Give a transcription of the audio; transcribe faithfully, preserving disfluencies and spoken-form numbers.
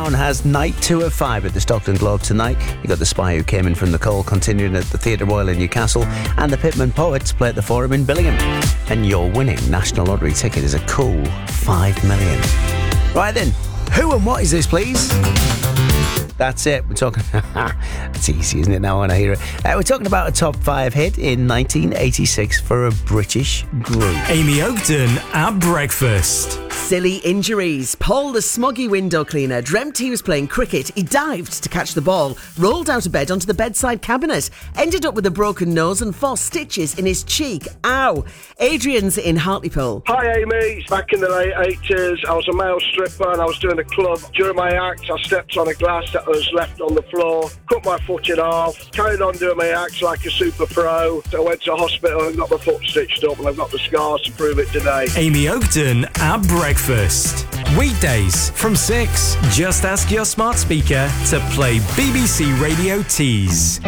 One has night two of five at the Stockton Globe tonight. You got The Spy Who Came In From the Coal continuing at the Theatre Royal in Newcastle, and the Pitman Poets play at the Forum in Billingham. And your winning National Lottery ticket is a cool five million. Right then, who and what is this, please? That's it. We're talking... It's easy, isn't it, now when I hear it? Uh, we're talking about a top five hit in nineteen eighty-six for a British group. Amy Oakden at breakfast. Silly injuries. Paul, the smoggy window cleaner, dreamt he was playing cricket. He dived to catch the ball, rolled out of bed onto the bedside cabinet, ended up with a broken nose and four stitches in his cheek. Ow. Adrian's in Hartlepool. Hi, Amy. Back in the late eighties, I was a male stripper and I was doing a club. During my act, I stepped on a glass that was left on the floor, cut my foot in half, carried on doing my act like a super pro. So I went to hospital and got my foot stitched up, and I've got the scars to prove it today. Amy Oakden at breakfast. Weekdays from six. Just ask your smart speaker to play B B C Radio Tees.